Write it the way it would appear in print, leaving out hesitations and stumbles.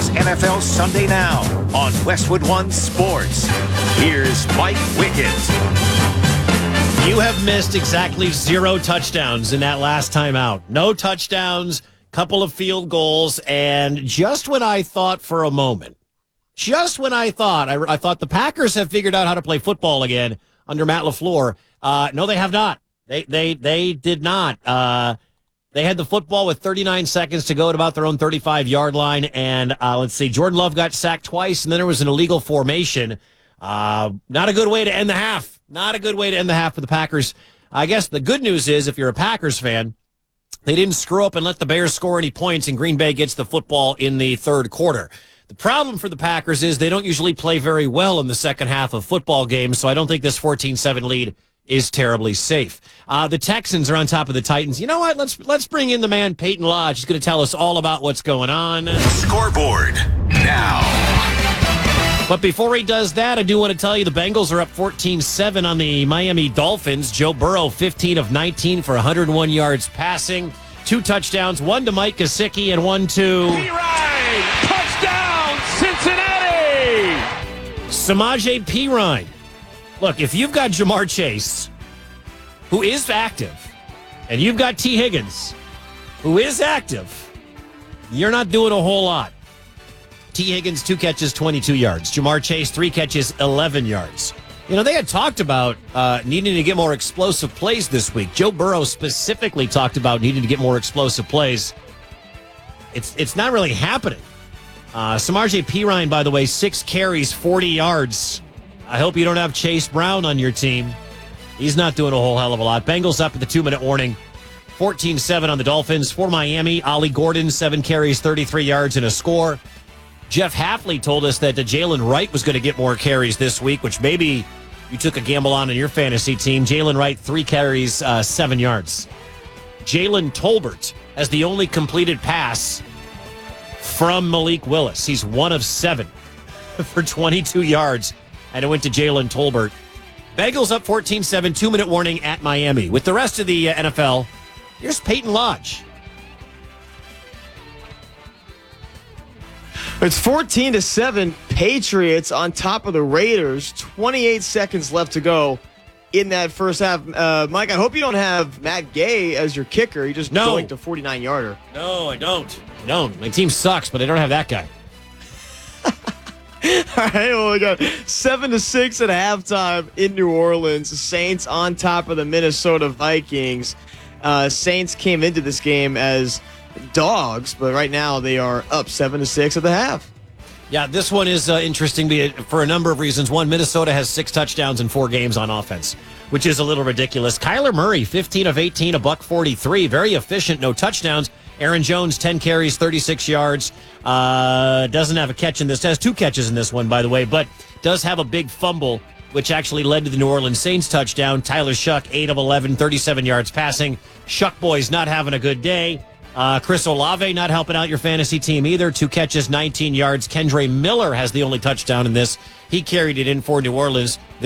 It's NFL Sunday Now on Westwood One Sports. Here's Mike Wickett. You have missed exactly 0 touchdowns in that last time out. No touchdowns, couple of field goals, and just when I thought for a moment, I thought the Packers have figured out how to play football again under Matt LaFleur. No, they have not. They did not. They had the football with 39 seconds to go at about their own 35-yard line, and let's see, Jordan Love got sacked twice, and then there was an illegal formation. Not a good way to end the half. Not a good way to end the half for the Packers. I guess the good news is, if you're a Packers fan, they didn't screw up and let the Bears score any points, and Green Bay gets the football in the third quarter. The problem for the Packers is they don't usually play very well in the second half of football games, so I don't think this 14-7 lead is terribly safe. The Texans are on top of the Titans. You know what? Let's bring in the man, Peyton Lodge. He's going to tell us all about what's going on. Scoreboard now. But before he does that, I do want to tell you the Bengals are up 14-7 on the Miami Dolphins. Joe Burrow, 15 of 19 for 101 yards passing, 2 touchdowns, 1 to Mike Gesicki and 1 to touchdown, Cincinnati! Samaje Perine. Look, if you've got Jamar Chase, who is active, and you've got T. Higgins, who is active, you're not doing a whole lot. T. Higgins, 2 catches, 22 yards. Jamar Chase, 3 catches, 11 yards. You know, they had talked about needing to get more explosive plays this week. Joe Burrow specifically talked about needing to get more explosive plays. It's not really happening. Samaje Perine, by the way, 6 carries, 40 yards. I hope you don't have Chase Brown on your team. He's not doing a whole hell of a lot. Bengals up at the 2-minute warning. 14-7 on the Dolphins. For Miami, Ollie Gordon, 7 carries, 33 yards, and a score. Jeff Hafley told us that Jalen Wright was going to get more carries this week, which maybe you took a gamble on in your fantasy team. Jalen Wright, 3 carries, 7 yards. Jalen Tolbert has the only completed pass from Malik Willis. He's 1 of 7 for 22 yards. And it went to Jalen Tolbert. Bengals up 14-7, 2-minute warning at Miami. With the rest of the NFL, here's Peyton Lodge. It's 14-7, Patriots on top of the Raiders. 28 seconds left to go in that first half. Mike, I hope you don't have Matt Gay as your kicker. He just going to 49-yarder. No, I don't. My team sucks, but I don't have that guy. All right, well, we got 7-6 at halftime in New Orleans. The Saints on top of the Minnesota Vikings. Saints came into this game as dogs, but right now they are up 7-6 at the half. Yeah, this one is interesting for a number of reasons. One, Minnesota has 6 touchdowns in 4 games on offense, which is a little ridiculous. Kyler Murray, 15 of 18, $143, very efficient, no touchdowns. Aaron Jones, 10 carries, 36 yards. Doesn't have a catch in this. Has 2 catches in this one, by the way, but does have a big fumble, which actually led to the New Orleans Saints touchdown. Tyler Shuck, 8 of 11, 37 yards passing. Shuck boys not having a good day. Chris Olave not helping out your fantasy team either. 2 catches, 19 yards. Kendre Miller has the only touchdown in this. He carried it in for New Orleans.